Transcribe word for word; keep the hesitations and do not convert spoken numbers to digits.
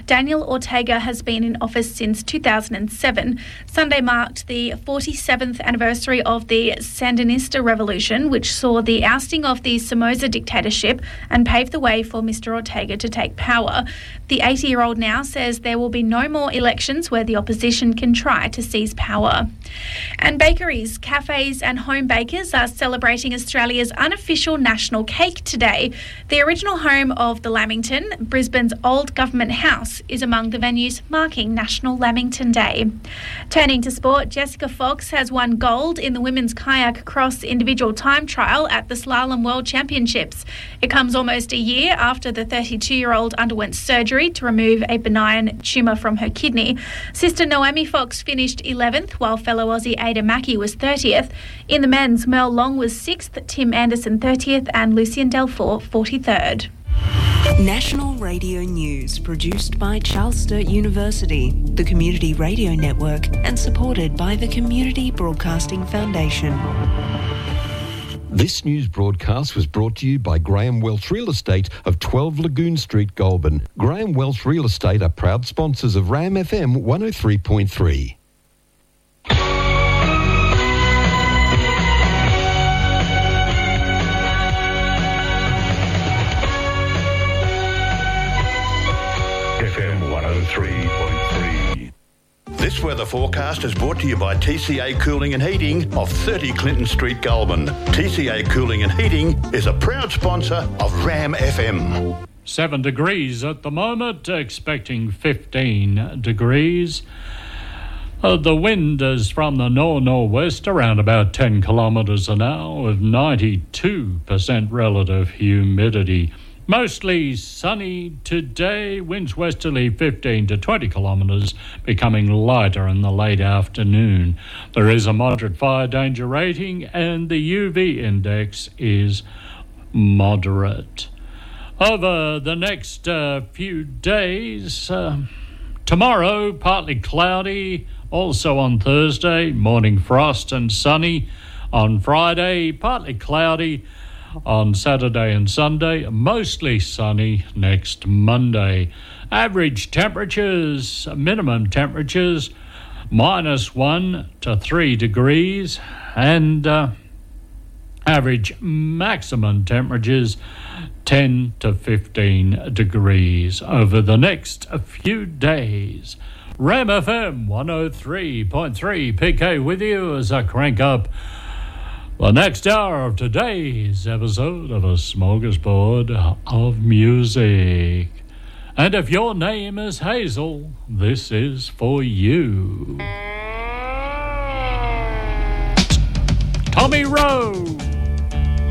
Daniel Ortega has been in office since two thousand seven. Sunday marked the forty-seventh anniversary of the Sandinista Revolution, which saw the ousting of the Somoza dictatorship and paved the way for Mister Ortega to take power. The eighty-year-old now says there will be no more elections where the opposition can try to seize power. And bakeries, cafes and home bakers are celebrating Australia's unofficial national cake today. The original home of the Lamington, Brisbane's old government house, is among the venues marking National Lamington Day. Turning to sport, Jessica Fox has won gold in the women's kayak cross individual time trial at the Slalom World Championships. It comes almost a year after the thirty-two-year-old underwent surgery to remove a benign tumour from her kidney. Sister Naomi Fox finished eleventh, while fellow Aussie Ada Mackey was thirtieth. In the men's, Merle Long was sixth, Tim Anderson thirtieth and Lucien Delfour forty-third. National Radio News, produced by Charles Sturt University, the Community Radio Network, and supported by the Community Broadcasting Foundation. This news broadcast was brought to you by Graham Welsh Real Estate of twelve Lagoon Street, Goulburn. Graham Welsh Real Estate are proud sponsors of Ram F M one oh three point three. F M one oh three point three. This weather forecast is brought to you by T C A Cooling and Heating of thirty Clinton Street, Goulburn. T C A Cooling and Heating is a proud sponsor of Ram F M. Seven degrees at the moment, expecting fifteen degrees. Uh, the wind is from the nor-northwest, around about ten kilometres an hour, with ninety-two percent relative humidity. Mostly sunny today, winds westerly fifteen to twenty kilometres, becoming lighter in the late afternoon. There is a moderate fire danger rating and the U V index is moderate. Over the next uh, few days, uh, tomorrow partly cloudy, also on Thursday, morning frost and sunny. On Friday, partly cloudy. On Saturday and Sunday, mostly sunny next Monday. Average temperatures, minimum temperatures, minus one to three degrees, and uh, average maximum temperatures, ten to fifteen degrees over the next few days. Ram F M one oh three point three, P K with you as I crank up the next hour of today's episode of A Smorgasbord of Music. And if your name is Hazel, this is for you. Tommy Rowe.